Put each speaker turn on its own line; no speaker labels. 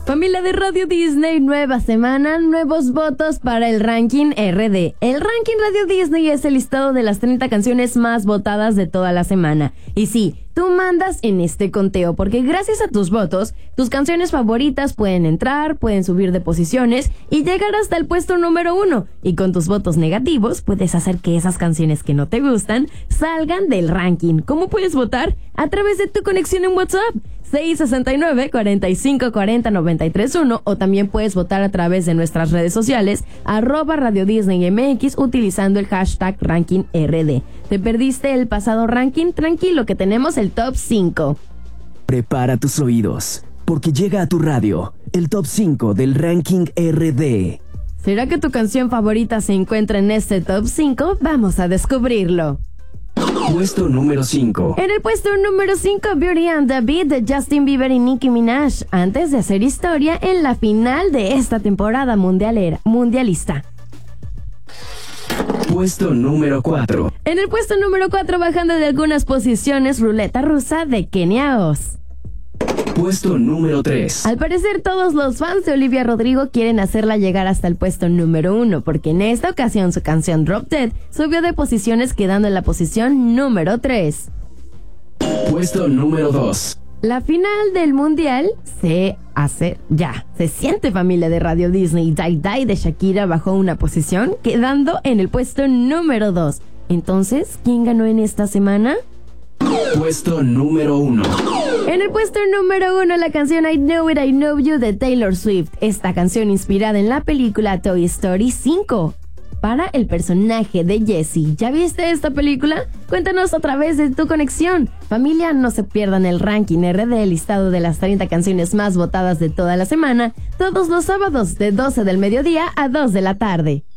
Familia de Radio Disney, nueva semana, nuevos votos para el ranking RD. El ranking Radio Disney es el listado de las 30 canciones más votadas de toda la semana. Y sí, tú mandas en este conteo, porque gracias a tus votos, tus canciones favoritas pueden entrar, pueden subir de posiciones y llegar hasta el puesto número 1. Y con tus votos negativos, puedes hacer que esas canciones que no te gustan salgan del ranking. ¿Cómo puedes votar? A través de tu conexión en WhatsApp. 669-4540-931 o también puedes votar a través de nuestras redes sociales @Radio Disney MX utilizando el hashtag RankingRD. ¿Te perdiste el pasado ranking? Tranquilo que tenemos el top 5.
Prepara tus oídos, porque llega a tu radio el top 5 del ranking RD.
¿Será que tu canción favorita se encuentra en este top 5? Vamos a descubrirlo.
Puesto número 5.
En el puesto número 5, Beauty and the Beat de Justin Bieber y Nicki Minaj, antes de hacer historia en la final de esta temporada mundialista.
Puesto número 4.
En el puesto número 4, bajando de algunas posiciones, Ruleta Rusa de Kenia Oz.
Puesto número 3.
Al parecer todos los fans de Olivia Rodrigo quieren hacerla llegar hasta el puesto número 1, porque en esta ocasión su canción Drop Dead subió de posiciones quedando en la posición número 3.
Puesto número 2.
La final del mundial se hace ya. Se siente, familia de Radio Disney. Die Die de Shakira bajó una posición quedando en el puesto número 2. Entonces, ¿quién ganó en esta semana?
Puesto número 1.
En el puesto número 1, la canción I Know It, I Know You de Taylor Swift. Esta canción inspirada en la película Toy Story 5 para el personaje de Jessie. ¿Ya viste esta película? Cuéntanos a través de tu conexión. Familia, no se pierdan el ranking RD, el listado de las 30 canciones más votadas de toda la semana, todos los sábados de 12 del mediodía a 2 de la tarde.